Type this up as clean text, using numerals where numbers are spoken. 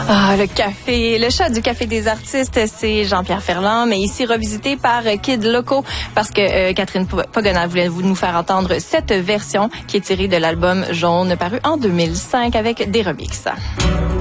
Ah, le café, le chat du Café des artistes, c'est Jean-Pierre Ferland, mais ici revisité par Kid Loco, parce que Catherine Pagona voulait nous faire entendre cette version qui est tirée de l'album Jaune, paru en 2005 avec des remixes.